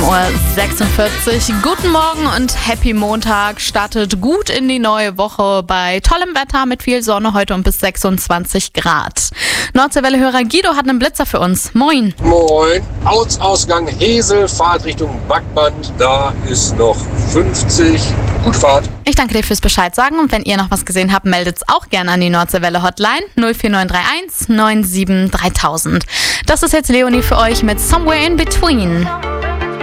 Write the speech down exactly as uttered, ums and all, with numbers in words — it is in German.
Uhr sechsundvierzig. Guten Morgen und Happy Montag. Startet gut in die neue Woche bei tollem Wetter mit viel Sonne heute und bis sechsundzwanzig Grad. Nordseewelle-Hörer Guido hat einen Blitzer für uns. Moin. Moin. Ortsausgang Hesel, Fahrt Richtung Backband. Da ist noch fünfzig. Gute Fahrt. Ich danke dir fürs Bescheid sagen und wenn ihr noch was gesehen habt, meldet's auch gerne an die Nordseewelle Hotline null vier neun drei eins neun sieben dreitausend. Das ist jetzt Leonie für euch mit Somewhere in Between.